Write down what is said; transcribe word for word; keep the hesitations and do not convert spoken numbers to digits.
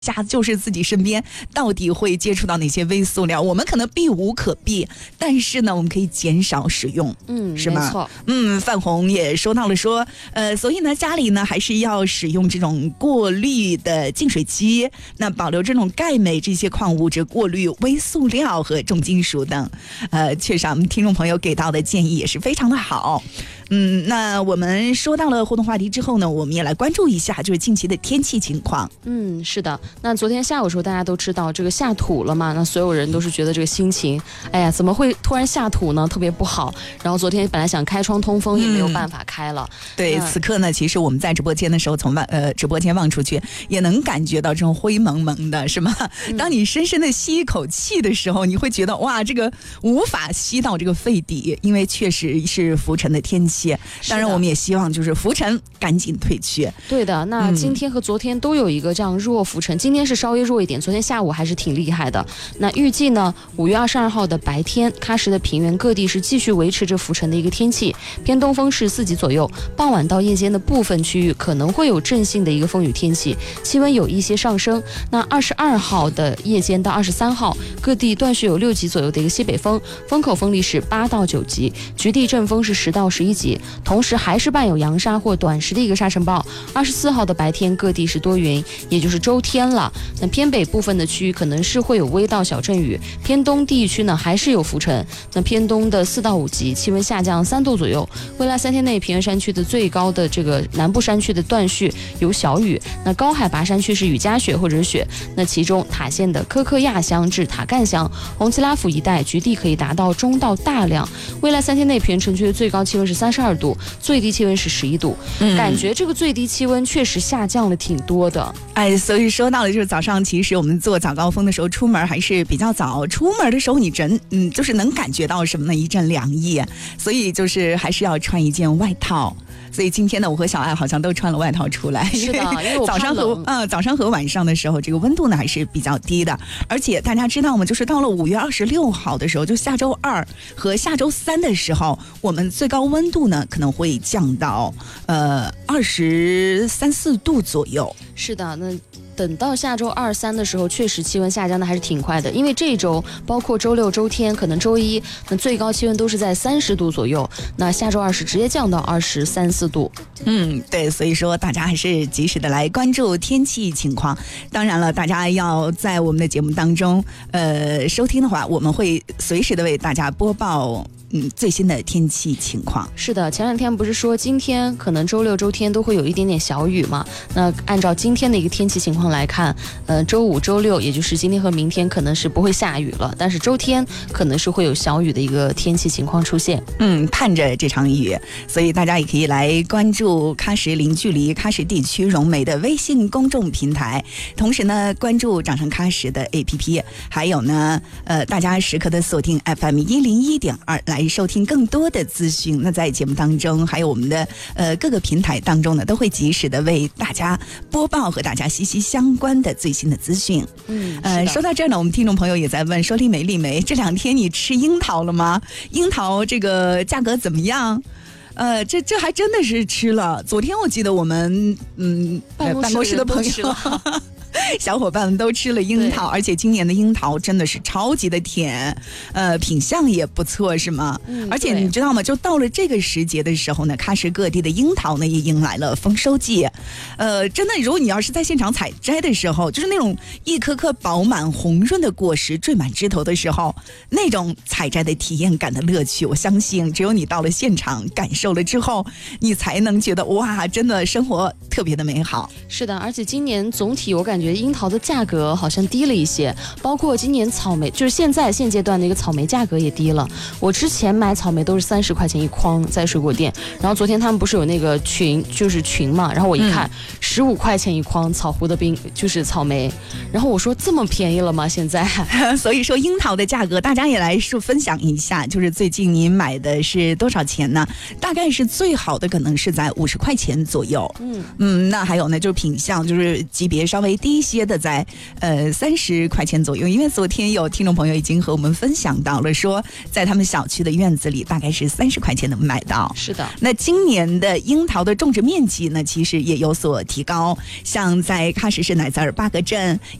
下就是自己身边到底会接触到哪些微塑料，我们可能避无可避，但是呢我们可以减少使用， 嗯， 是吗？ 没错。 嗯，范红也说到了说呃，所以呢家里呢还是要使用这种过滤的净水机，那保留这种钙镁这些矿物质，过滤微塑料和重金属等。呃，确实我们听众朋友给到的建议也是非常的好。嗯，那我们说到了互动话题之后呢，我们也来关注一下就是近期的天气情况。 嗯，是的。那昨天下午的时候，大家都知道这个下土了嘛，那所有人都是觉得这个心情，哎呀，怎么会突然下土呢？特别不好。然后昨天本来想开窗通风，也没有办法开了。 嗯、对、嗯，此刻呢，其实我们在直播间的时候，从外呃直播间望出去，也能感觉到这种灰蒙蒙的，是吗？嗯、当你深深的吸一口气的时候，你会觉得哇，这个无法吸到这个肺底，因为确实是浮尘的天气。当然，我们也希望就是浮尘赶紧退去。 对的，那今天和昨天都有一个这样弱浮尘，今天是稍微弱一点，昨天下午还是挺厉害的。那预计呢，五月二十二号的白天，喀什的平原各地是继续维持着浮尘的一个天气，偏东风是四级左右。傍晚到夜间的部分区域可能会有阵性的一个风雨天气，气温有一些上升。那二十二号的夜间到二十三号，各地断续有六级左右的一个西北风，风口风力是八到九级，局地阵风是十到十一级。同时还是伴有扬沙或短时的一个沙尘暴。二十四号的白天各地是多云，也就是周天了。那偏北部分的区域可能是会有微到小阵雨，偏东地区呢还是有浮尘。那偏东的四到五级，气温下降三度左右。未来三天内，平原山区的最高的这个南部山区的断续有小雨，那高海拔山区是雨夹雪或者是雪。那其中塔县的科克亚乡至塔干乡、红旗拉府一带局地可以达到中到大量。未来三天内，平原城区的最高气温是三十二度。最低气温是十一度、嗯，感觉这个最低气温确实下降了挺多的。 哎，所以说到了就是早上，其实我们做早高峰的时候出门还是比较早，出门的时候你真嗯就是能感觉到什么呢？一阵凉意，所以就是还是要穿一件外套。所以今天呢，我和小爱好像都穿了外套出来。 是的，因为我早上和呃早上和晚上的时候，这个温度呢还是比较低的。而且大家知道吗？就是到了五月二十六号的时候，就下周二和下周三的时候，我们最高温度呢可能会降到呃二十三四度左右。 是的，那。等到下周二三的时候，确实气温下降的还是挺快的，因为这周包括周六周天，可能周一那最高气温都是在三十度左右，那下周二是直接降到二十三四度。 嗯，对，所以说大家还是及时的来关注天气情况。当然了，大家要在我们的节目当中呃收听的话，我们会随时的为大家播报嗯，最新的天气情况。 是的，前两天不是说今天可能周六周天都会有一点点小雨嘛，那按照今天的一个天气情况来看，呃，周五周六也就是今天和明天可能是不会下雨了，但是周天可能是会有小雨的一个天气情况出现。 嗯，盼着这场雨，所以大家也可以来关注喀什零距离喀什地区融媒的微信公众平台，同时呢关注掌声喀什的 A P P， 还有呢呃大家时刻的锁定 F M 一零一点二来收听更多的资讯。那在节目当中还有我们的呃各个平台当中呢，都会及时的为大家播报和大家息息相关的最新的资讯。 嗯， 呃说到这儿呢，我们听众朋友也在问说丽梅丽梅这两天你吃樱桃了吗？樱桃这个价格怎么样？呃，这这还真的是吃了。昨天我记得我们嗯办公室的朋友小伙伴们都吃了樱桃，而且今年的樱桃真的是超级的甜，呃，品相也不错，是吗？ 嗯， 而且你知道吗？就到了这个时节的时候呢，喀什各地的樱桃呢也迎来了丰收季。呃，真的，如果你要是在现场采摘的时候，就是那种一颗颗饱满红润的果实缀满枝头的时候，那种采摘的体验感的乐趣，我相信只有你到了现场感受了之后，你才能觉得哇，真的生活特别的美好。 是的，而且今年总体我感觉樱桃的价格好像低了一些，包括今年草莓，就是现在现阶段的一个草莓价格也低了。我之前买草莓都是三十块钱一筐在水果店，然后昨天他们不是有那个群，就是群嘛，然后我一看十五、嗯、块钱一筐草湖的冰，就是草莓，然后我说这么便宜了吗？现在， 所以说樱桃的价格，大家也来说分享一下，就是最近您买的是多少钱呢？大概是最好的可能是在五十块钱左右。 嗯嗯，那还有呢，就是品相，就是级别稍微低一些的在呃三十块钱左右。因为昨天有听众朋友已经和我们分享到了，说在他们小区的院子里大概是三十块钱能买到。 是的， 那今年的樱桃的种植面积呢，其实也有所提高，像在喀什市乃赞尔巴格镇